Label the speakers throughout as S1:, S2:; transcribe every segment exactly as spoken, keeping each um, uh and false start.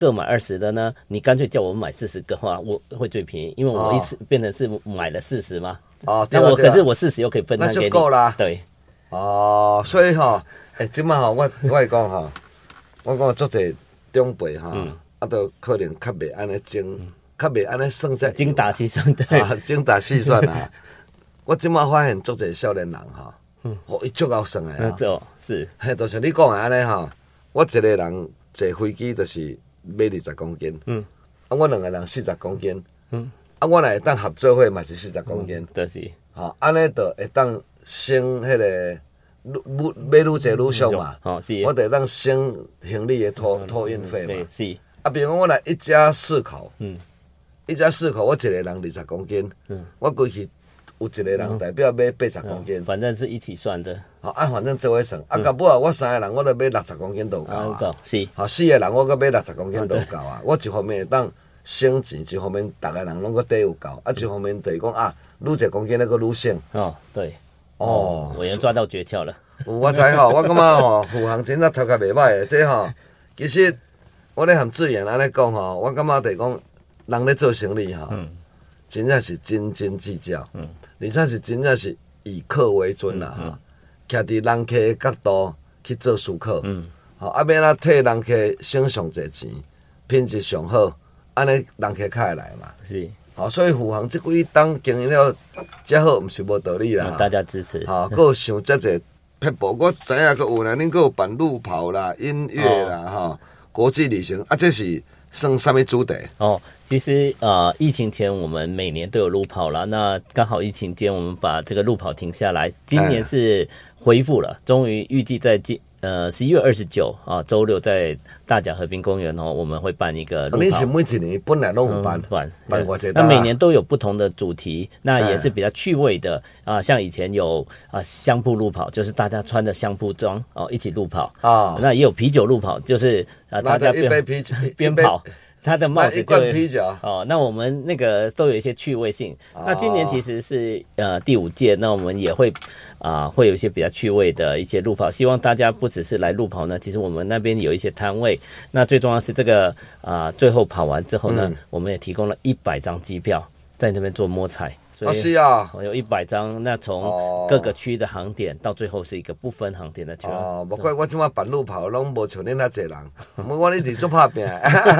S1: 各买二十的呢，你干脆叫我买四十个的话，我会最便宜，因为我一次变成是买了四十嘛。哦，那我可是我四十又可以分摊给你，那就
S2: 够啦。
S1: 对。
S2: 哦，所以吼，诶，即马吼，我我会讲吼，我讲足侪长辈吼，啊，都可能较袂安尼精，较袂安尼算在
S1: 精打细算对，
S2: 啊，精打细算啊。我即马发现足侪少年人吼，嗯，哦，伊足够算诶啊。
S1: 哦，是，
S2: 嘿，就是你讲诶安尼吼，我一个人坐飞机就是买二十公斤，嗯，啊，我两个人四十公斤，嗯，啊，我若会当合作伙嘛是四十公斤，
S1: 就是，
S2: 吼，安尼就会当省迄个。愈买愈济愈俗嘛，哦是，我得当省行李的托托运费嘛，
S1: 是。
S2: 啊，比如我来一家四口，嗯，一家四口，我一个人二十公斤，嗯，我过去有一个人代表买八十公斤，
S1: 反正是一起算的。
S2: 好啊，反正做伙算，啊，到尾啊，我三个人我都买六十公斤都够啊，
S1: 是。
S2: 好，四个人我搁买六十公斤都够啊，我一方面会当省钱，一方面逐个人拢搁底有够，啊，一方面就是讲啊，愈济公斤那个愈省。
S1: 哦，对。哦，委员抓到诀窍了。
S2: 我知吼，我感觉吼，虎航真正头壳袂歹诶。这吼，其实我咧含志远安尼讲吼，我感觉就是讲，人咧做生意吼，嗯、真正是斤斤计较，嗯，而且是真正是以客为尊啦吼，徛伫人客诶角度去做思考，嗯，吼，啊，要哪替人客省上侪钱，品质上好，安尼人客较会来嘛。
S1: 是。
S2: 好，所以虎航这几档经营了遮好，毋是无道理啦。
S1: 大家支持。
S2: 好，还有想遮济撇步，我知影佫有啦，恁佫有办路跑啦、音乐啦，哈、哦，国际旅行啊，这是算什么主题？
S1: 哦，其实呃，疫情前我们每年都有路跑啦，那刚好疫情间我们把这个路跑停下来，今年是恢复了，终于预计在今。呃，十一月二十九啊，周六在大甲和平公园哦，我们会办一个路跑。
S2: 你是每一年本来都有办，
S1: 嗯、办
S2: 办过这。
S1: 那每年都有不同的主题，那也是比较趣味的啊、呃。像以前有啊相扑路跑，就是大家穿着相扑装哦一起路跑啊。那也有啤酒路跑，就是啊大家
S2: 一杯啤酒
S1: 边跑。他的帽子
S2: 一罐啤酒
S1: 哦，那我们那个都有一些趣味性。哦、那今年其实是呃第五届，那我们也会啊、呃、会有一些比较趣味的一些路跑，希望大家不只是来路跑呢，其实我们那边有一些摊位。那最重要是这个啊、呃、最后跑完之后呢，嗯、我们也提供了一百张机票在那边做摸彩。
S2: 哦，是啊，
S1: 有一百张，那从各个区的航点到最后是一个不分航点的球。
S2: 哦，无怪我即马办路跑，拢无像恁遐济人，我一直做拍拼。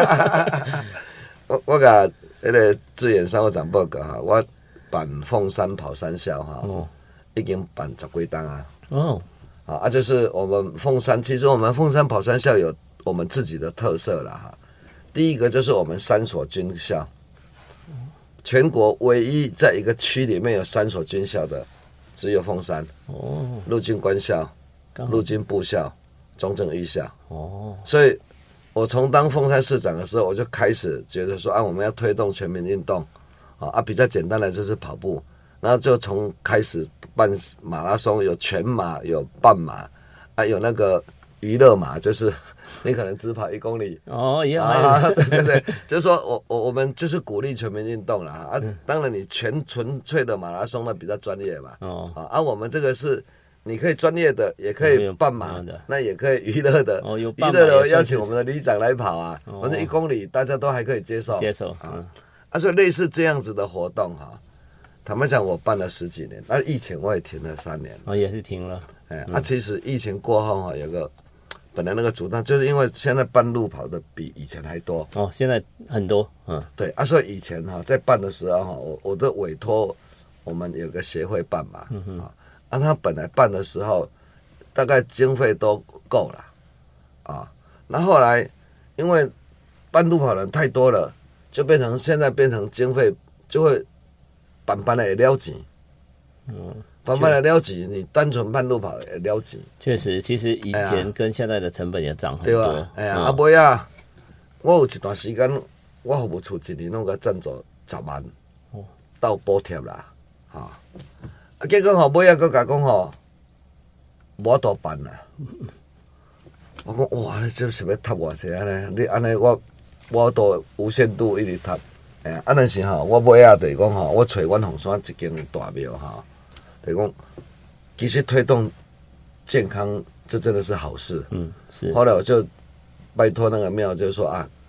S2: 我我甲迄个志远商务长报告哈，我办凤山跑山校哈，哦、已经办十几档啊。哦，啊，就是我们凤山，其实我们凤山跑山校有我们自己的特色啦哈。第一个就是我们三所军校。全国唯一在一个区里面有三所军校的，只有凤山哦，陆军官校、陆军部校、中正预校哦。所以，我从当凤山市长的时候，我就开始觉得说啊，我们要推动全民运动啊啊，比较简单的就是跑步，然后就从开始办马拉松，有全马、有半马啊，有那个娱乐马，就是你可能只跑一公里
S1: 哦，也
S2: 还有、啊、对对对，就是说我我我们就是鼓励全民运动啦啊，嗯、当然你全纯粹的马拉松呢比较专业嘛哦啊，啊我们这个是你可以专业的，也可以半马，那也可以娱乐的哦，有娱乐的邀请我们的里长来跑啊，哦、反正一公里大家都还可以接受
S1: 接受啊、
S2: 嗯、啊，所以类似这样子的活动哈、啊，坦白讲我办了十几年，那、啊、疫情我也停了三年
S1: 哦，也是停了，
S2: 哎、嗯、啊，其实疫情过后哈、啊、有个。本来那个主张就是因为现在办路跑的比以前还多
S1: 哦，现在很多，嗯，
S2: 对啊，所以以前哈、啊、在办的时候哈、啊，我我都委托我们有个协会办嘛，嗯哼啊，啊他本来办的时候大概经费都够了啊，那后来因为办路跑人太多了，就变成现在变成经费就会办办的也了钱，嗯。办办的了钱，你单纯办路跑也了钱。
S1: 确实，其实以前跟现在的成本也涨很多。
S2: 对啊，哎呀，啊尾啊，我有一段时间，我服务处一年拢甲赞助十万，到补贴啦，哈、啊。啊，结果吼尾啊，佮甲讲吼，无多办啦。我讲哇，你这是要ทับ我济安尼？你安尼我我都无限度一直ทับ。哎呀，啊，但是吼，我尾啊就是讲吼，我找阮凤山一间大庙吼。等于讲，其实推动健康，这真的是好事。嗯，是。后来我就拜托那个庙，就是说啊，